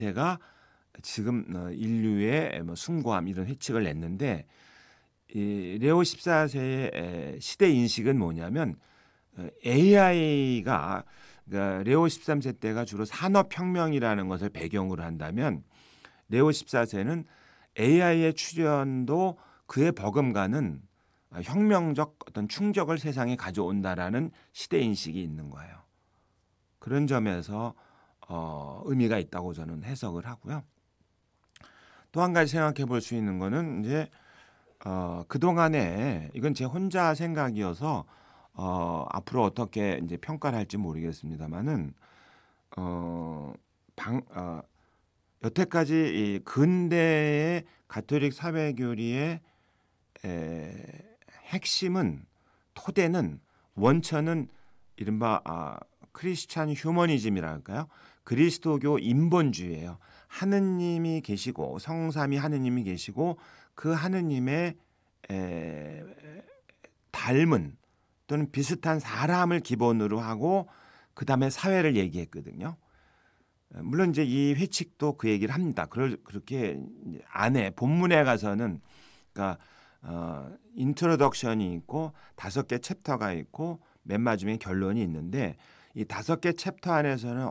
제가 지금 인류의 뭐 숭고함 이런 회칙을 냈는데 이 레오 14 세의 시대 인식은 뭐냐면 AI가 그러니까 레오 13세 때가 주로 산업혁명이라는 것을 배경으로 한다면 레오 14 세는 AI의 출현도 그에 버금가는 혁명적 어떤 충격을 세상에 가져온다라는 시대 인식이 있는 거예요. 그런 점에서 의미가 있다고 저는 해석을 하고요. 또 한 가지 생각해 볼 수 있는 거는 이제 그동안에 이건 제 혼자 생각이어서 앞으로 어떻게 이제 평가를 할지 모르겠습니다만은 어, 방, 어, 여태까지 이 근대의 가톨릭 사회교리의 에, 핵심은 토대는 원천은 이른바 크리스찬 휴머니즘이랄까요? 그리스도교 인본주의예요. 하느님이 계시고 성삼위 하느님이 계시고 그 하느님의 에, 닮은 또는 비슷한 사람을 기본으로 하고 그 다음에 사회를 얘기했거든요. 물론 이제 이 회칙도 그 얘기를 합니다. 그렇게 안에 본문에 가서는 그러니까 인트로덕션이 있고 5개 챕터가 있고 맨 마지막에 결론이 있는데 이 5개 챕터 안에서는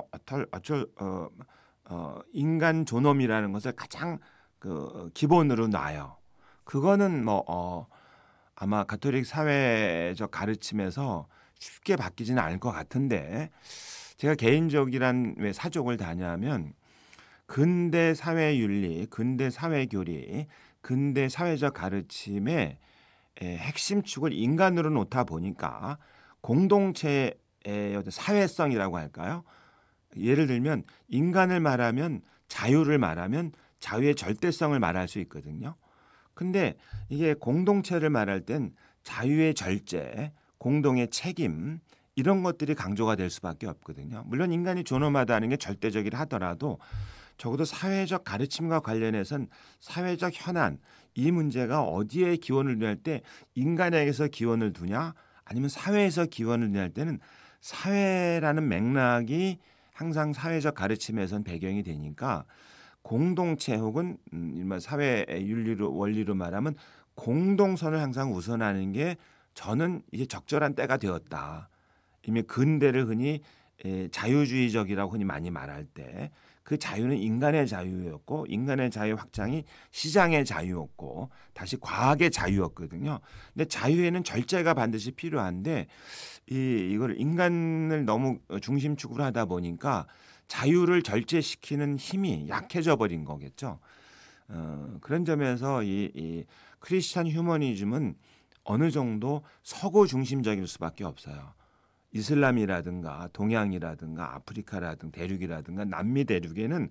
인간 존엄이라는 것을 가장 그 기본으로 놔요. 그거는 뭐 아마 가톨릭 사회적 가르침에서 쉽게 바뀌지는 않을 것 같은데 제가 개인적이란 왜 사족을 다냐면 근대 사회 윤리, 근대 사회 교리, 근대 사회적 가르침의 핵심 축을 인간으로 놓다 보니까 공동체의 어떤 사회성이라고 할까요? 예를 들면 인간을 말하면 자유를 말하면 자유의 절대성을 말할 수 있거든요. 근데 이게 공동체를 말할 땐 자유의 절제, 공동의 책임 이런 것들이 강조가 될 수밖에 없거든요. 물론 인간이 존엄하다는 게 절대적이라 하더라도 적어도 사회적 가르침과 관련해선 사회적 현안 이 문제가 어디에 기원을 두냐 할 때 인간에게서 기원을 두냐 아니면 사회에서 기원을 두냐 할 때는 사회라는 맥락이 항상 사회적 가르침에선 배경이 되니까 공동체 혹은 일반 사회 윤리로 원리로 말하면 공동선을 항상 우선하는 게 저는 이제 적절한 때가 되었다. 이미 근대를 흔히 자유주의적이라고 흔히 많이 말할 때 그 자유는 인간의 자유였고 인간의 자유 확장이 시장의 자유였고 다시 과학의 자유였거든요. 근데 자유에는 절제가 반드시 필요한데 이걸 인간을 너무 중심축으로 하다 보니까 자유를 절제시키는 힘이 약해져 버린 거겠죠. 그런 점에서 이 크리스찬 휴머니즘은 어느 정도 서구 중심적일 수밖에 없어요. 이슬람이라든가 동양이라든가 아프리카라든가 대륙이라든가 남미 대륙에는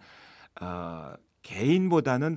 개인보다는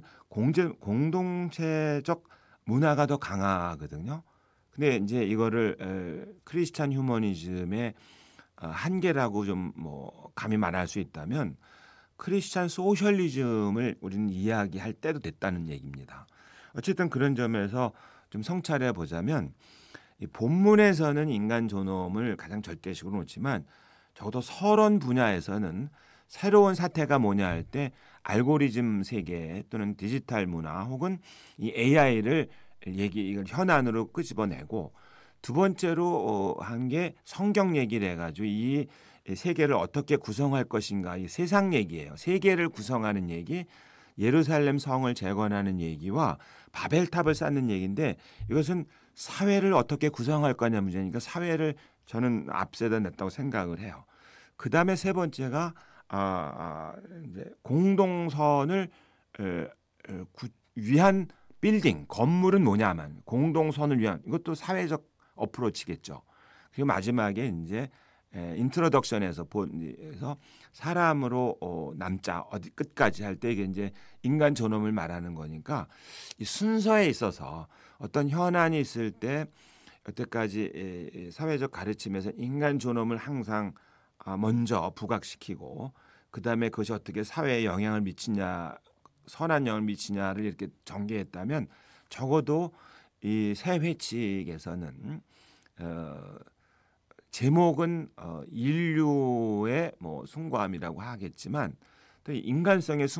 공동체적 문화가 더 강하거든요. 근데 이제 이거를 크리스찬 휴머니즘의 한계라고 좀 뭐 감히 말할 수 있다면 크리스찬 소셜리즘을 우리는 이야기할 때도 됐다는 얘기입니다. 어쨌든 그런 점에서 좀 성찰해 보자면 이 본문에서는 인간 존엄을 가장 절대식으로 놓지만 적어도 서론 분야에서는 새로운 사태가 뭐냐 할 때 알고리즘 세계 또는 디지털 문화 혹은 이 AI를 이걸 현안으로 끄집어내고 두 번째로 한 게 성경 얘기를 해가지고 이 세계를 어떻게 구성할 것인가 이 세상 얘기예요. 세계를 구성하는 얘기, 예루살렘 성을 재건하는 얘기와 바벨탑을 쌓는 얘기인데 이것은 사회를 어떻게 구성할 거냐 문제니까 사회를 저는 앞세다 냈다고 생각을 해요. 그 다음에 세 번째가 이제 공동선을 에, 위한 빌딩 건물은 뭐냐만 공동선을 위한 이것도 사회적 어프로치겠죠. 그리고 마지막에 이제 인트로덕션에서 본에서 사람으로 남자 어디 끝까지 할 때 이게 이제 인간 존엄을 말하는 거니까 이 순서에 있어서 어떤 현안이 있을 때 여태까지 사회적 가르침에서 인간 존엄을 항상 먼저 부각시키고 그다음에 그것이 어떻게 사회에 영향을 미치냐 선한 영향을 미치냐를 이렇게 전개했다면 적어도 이 새 회칙에서는 제목은 인류의 뭐 숭고함이라고 하겠지만 또 인간성의